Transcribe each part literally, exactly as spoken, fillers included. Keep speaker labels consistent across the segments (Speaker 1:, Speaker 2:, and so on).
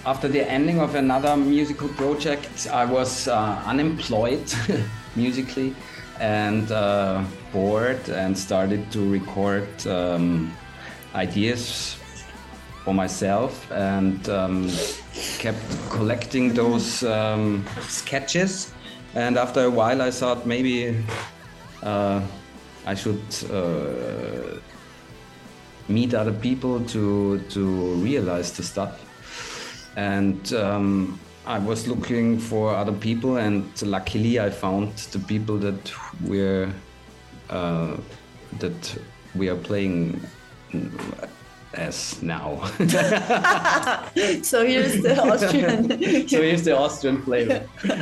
Speaker 1: after the ending of another musical project, I was uh, unemployed musically and uh, bored, and started to record um, ideas for myself, and um, kept collecting those um, sketches. And after a while I thought maybe uh, I should uh, meet other people to to realize the stuff. And um, I was looking for other people, and luckily I found the people that we're uh, that we are playing as now.
Speaker 2: So here's the Austrian.
Speaker 1: So here's the Austrian flavor.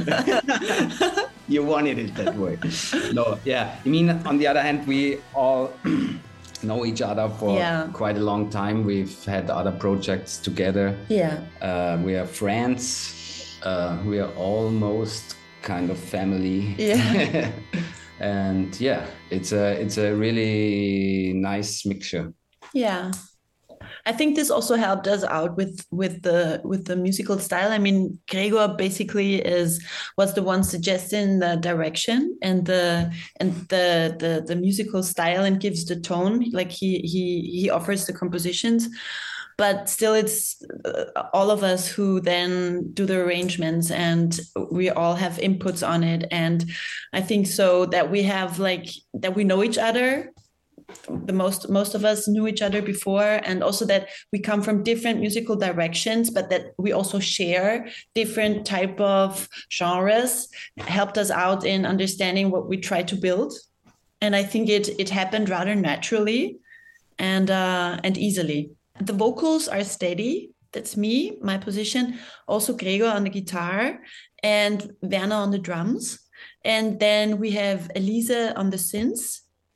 Speaker 1: You wanted it that way. No, yeah. I mean, on the other hand, we all know each other for
Speaker 2: yeah.
Speaker 1: quite a long time. We've had other projects together.
Speaker 2: Yeah.
Speaker 1: Uh, we are friends. Uh, we are almost kind of family.
Speaker 2: Yeah.
Speaker 1: And yeah, it's a it's a really nice mixture.
Speaker 2: Yeah. I think this also helped us out with with the with the musical style. I mean, Gregor basically is was the one suggesting the direction and the and the the the musical style, and gives the tone. Like he he he offers the compositions, but still it's uh, all of us who then do the arrangements, and we all have inputs on it. And I think so that we have like that we know each other. The most most of us knew each other before, and also that we come from different musical directions, but that we also share different type of genres, helped us out in understanding what we try to build. And I think it it happened rather naturally and uh, and easily. The vocals are steady. That's me, my position. Also Gregor on the guitar and Werner on the drums. And then we have Elise on the synths.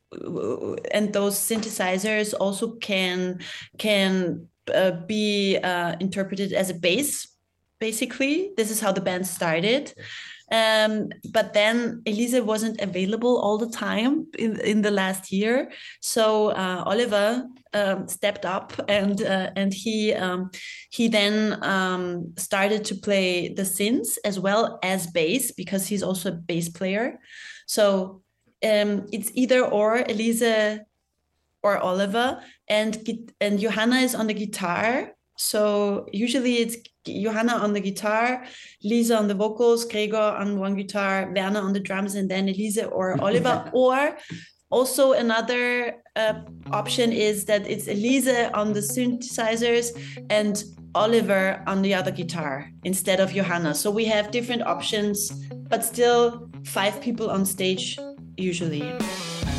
Speaker 2: And those synthesizers also can can uh, be uh, interpreted as a bass. Basically, this is how the band started. Um, but then Elise wasn't available all the time in, in the last year, so uh, Oliver um, stepped up, and uh, and he um, he then um, started to play the synths as well as bass, because he's also a bass player. So Um, it's either or, Elise or Oliver, and and Johanna is on the guitar. So usually it's Johanna on the guitar, Lisa on the vocals, Gregor on one guitar, Werner on the drums, and then Elise or Oliver. Or also another uh, option is that it's Elise on the synthesizers and Oliver on the other guitar instead of Johanna. So we have different options, but still five people on stage usually.